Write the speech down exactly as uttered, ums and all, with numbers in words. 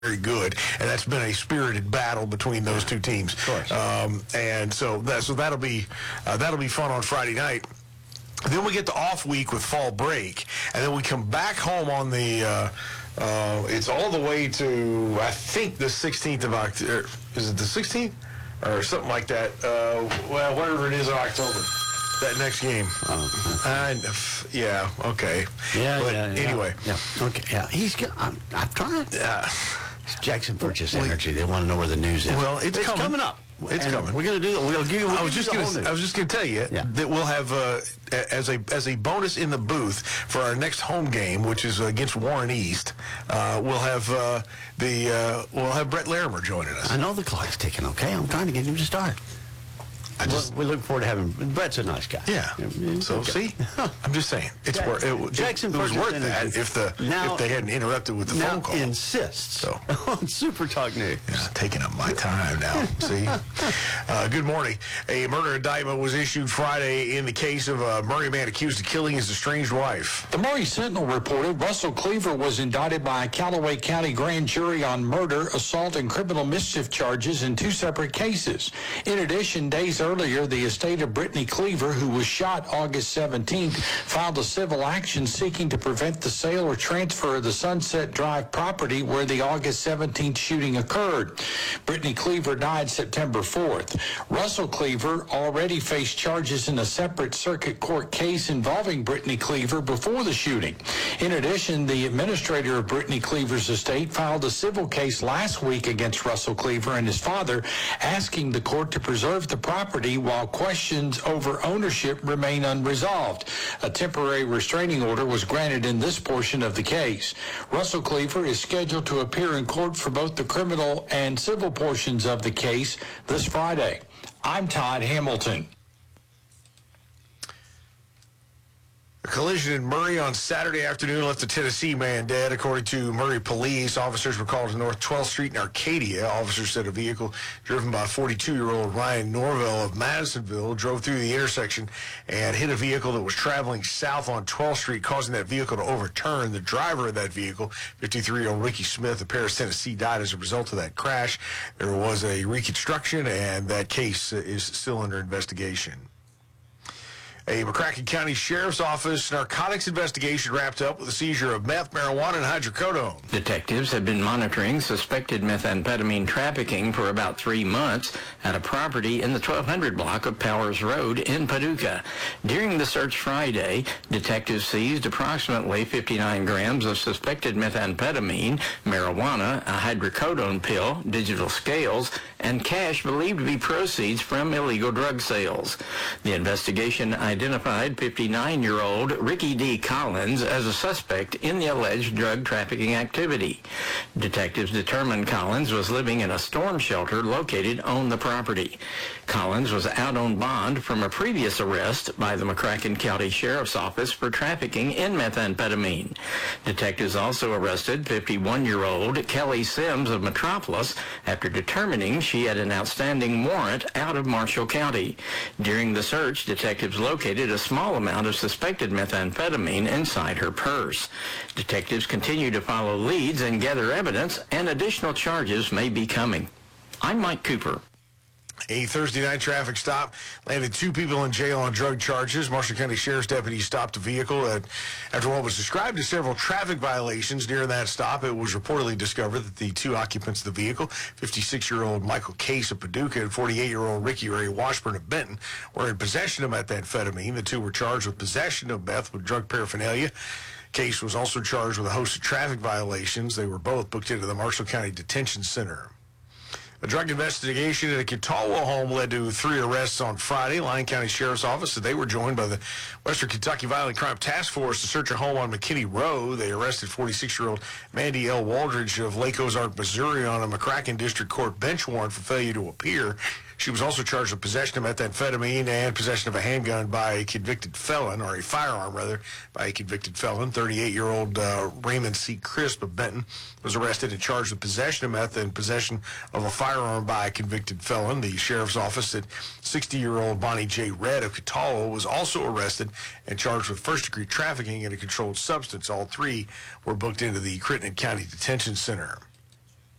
very good, and that's been a spirited battle between those two teams. Of course. Um, and so that so that'll be uh, that'll be fun on Friday night. Then we get the off week with fall break, and then we come back home on the. Uh, uh, it's all the way to I think the sixteenth of October. Is it the sixteenth or something like that? Uh, well, whatever it is in October. That next game. Oh. Uh, yeah. Okay. Yeah. But yeah, yeah. anyway. Yeah. Okay. Yeah. He's. I'm, I'm trying. Yeah. It's Jackson Purchase Energy. They want to know where the news is. Well, it's, it's coming. coming up. It's and coming. We're going to do. We'll give you. We'll I was give just you going. I was just going to tell you yeah. that we'll have uh, as a as a bonus in the booth for our next home game, which is against Warren East. Uh, we'll have uh, the uh, we'll have Brett Larimer joining us. I know the clock's ticking. Okay, I'm trying to get him to start. I just, we look forward to having Brett's a nice guy. Yeah. So okay. see, I'm just saying it's Jack, worth it. Jackson it was worth Energy. that if the now, if they hadn't interrupted with the now phone call. Insists so. on Super Talk News. Yeah, taking up my time now. See. Uh, good morning. A murder indictment was issued Friday in the case of a Murray man accused of killing his estranged wife. The Murray Sentinel reported Russell Cleaver was indicted by a Callaway County grand jury on murder, assault, and criminal mischief charges in two separate cases. In addition, days earlier, the estate of Brittany Cleaver, who was shot August seventeenth, filed a civil action seeking to prevent the sale or transfer of the Sunset Drive property where the August seventeenth shooting occurred. Brittany Cleaver died September fourth. Russell Cleaver already faced charges in a separate circuit court case involving Brittany Cleaver before the shooting. In addition, the administrator of Brittany Cleaver's estate filed a civil case last week against Russell Cleaver and his father, asking the court to preserve the property while questions over ownership remain unresolved. A temporary restraining order was granted in this portion of the case. Russell Cleaver is scheduled to appear in court for both the criminal and civil portions of the case this Friday. I'm Todd Hamilton. A collision in Murray on Saturday afternoon left a Tennessee man dead. According to Murray police, officers were called to North twelfth Street in Arcadia. Officers said a vehicle driven by forty-two-year-old Ryan Norvell of Madisonville drove through the intersection and hit a vehicle that was traveling south on twelfth Street, causing that vehicle to overturn. The driver of that vehicle, fifty-three-year-old Ricky Smith of Paris, Tennessee, died as a result of that crash. There was a reconstruction, and that case is still under investigation. A McCracken County Sheriff's Office narcotics investigation wrapped up with the seizure of meth, marijuana, and hydrocodone. Detectives have been monitoring suspected methamphetamine trafficking for about three months at a property in the twelve hundred block of Powers Road in Paducah. During the search Friday, detectives seized approximately fifty-nine grams of suspected methamphetamine, marijuana, a hydrocodone pill, digital scales, and cash believed to be proceeds from illegal drug sales. The investigation identified fifty-nine-year-old Ricky D. Collins as a suspect in the alleged drug trafficking activity. Detectives determined Collins was living in a storm shelter located on the property. Collins was out on bond from a previous arrest by the McCracken County Sheriff's Office for trafficking in methamphetamine. Detectives also arrested fifty-one-year-old Kelly Sims of Metropolis after determining she had an outstanding warrant out of Marshall County. During the search, detectives located a small amount of suspected methamphetamine inside her purse. Detectives continue to follow leads and gather evidence, and additional charges may be coming. I'm Mike Cooper. A Thursday night traffic stop landed two people in jail on drug charges. Marshall County Sheriff's deputies stopped a vehicle at, after what was described as several traffic violations. During that stop, it was reportedly discovered that the two occupants of the vehicle, fifty-six-year-old Michael Case of Paducah and forty-eight-year-old Ricky Ray Washburn of Benton, were in possession of methamphetamine. The two were charged with possession of meth with drug paraphernalia. Case was also charged with a host of traffic violations. They were both booked into the Marshall County Detention Center. A drug investigation at a Catawba home led to three arrests on Friday. Lyon County Sheriff's Office said they were joined by the Western Kentucky Violent Crime Task Force to search a home on McKinney Road. They arrested forty-six-year-old Mandy L. Waldridge of Lake Ozark, Missouri, on a McCracken District Court bench warrant for failure to appear. She was also charged with possession of methamphetamine and possession of a handgun by a convicted felon, or a firearm, rather, by a convicted felon. thirty-eight-year-old uh, Raymond C. Crisp of Benton was arrested and charged with possession of meth and possession of a firearm by a convicted felon. The sheriff's office said sixty-year-old Bonnie J. Redd of Catawba was also arrested and charged with first-degree trafficking in a controlled substance. All three were booked into the Crittenden County Detention Center.